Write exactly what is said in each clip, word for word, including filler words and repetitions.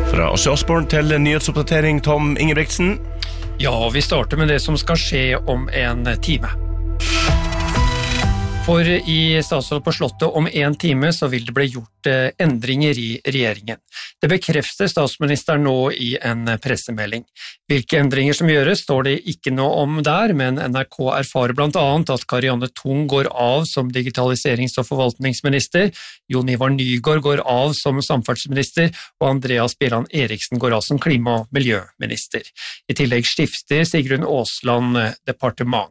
Fra Ossie Osborne til nyhetsoppdatering, Tom Ingebrigtsen. Ja, vi starter med det som skal skje om en time. For i statsråd på Slottet om en time så vil det bli gjort endringer i regjeringen. Det bekrefter statsministeren nå i en pressemelding. Hvilke endringer som gjøres står det ikke noe om der, men N R K erfarer blant annet at Karianne Tung går av som digitaliserings- og forvaltningsminister, Jon Ivar Nygård går av som samferdselsminister, og Andreas Bjelland Eriksen går av som klima- og miljøminister. I tillegg skifter Sigrun Aasland departement.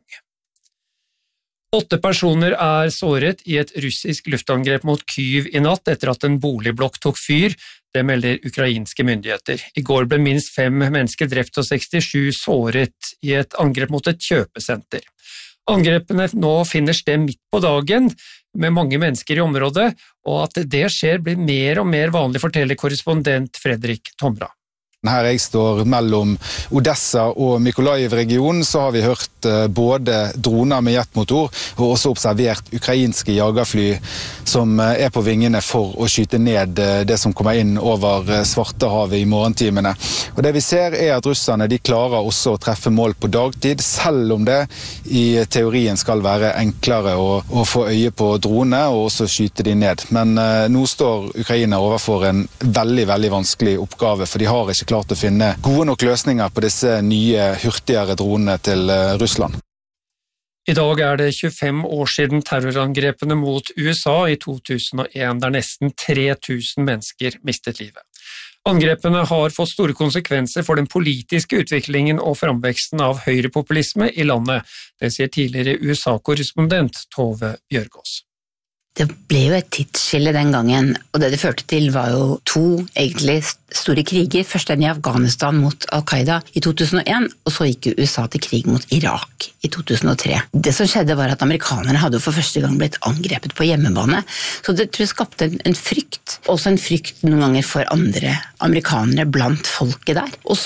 Åtte personer er såret i et russisk luftangrep mot Kyiv i natt etter at en boligblokk tok fyr, det melder ukrainske myndigheter. I går ble minst fem mennesker drept og sekstisju såret i et angrep mot et kjøpesenter. Angrepene nå finner sted midt på dagen med mange mennesker i området, og at det skjer blir mer og mer vanlig, forteller korrespondent Fredrik Tomra. Her jeg står mellom Odessa og Mykolaiv-regionen, så har vi hørt både droner med jetmotor og også observert ukrainske jagerfly som er på vingene for å skyte ned det som kommer inn over Svartehavet i morgentimene. Og det vi ser er at russerne de klarer også å treffe mål på dagtid, selv om det i teorien skal være enklere å, å få øye på drone og også skyte de ned. Men eh, nå står Ukraina overfor en veldig, veldig vanskelig oppgave, for de har ikke klart klart å finne gode nok løsninger på disse nye, hurtigere dronene til Russland. I dag er det tjuefem år siden terrorangrepene mot U S A i to tusen og en, der nesten tre tusen mennesker mistet livet. Angrepene har fått store konsekvenser for den politiske utviklingen og framveksten av høyrepopulisme i landet, det sier tidligere U S A-korrespondent Tove Bjørgaas. Det ble jo et tidsskille den gangen, og det det førte til var jo to egentlig store kriger. Først den i Afghanistan mot Al-Qaida i to tusen og en, og så gikk U S A til krig mot Irak i to tusen og tre. Det som skjedde var at amerikanerne hadde jo for første gang blitt angrepet på hjemmebane, så det tror jeg skapte en, en frykt, også en frykt noen ganger for andre amerikanere blant folket der. Og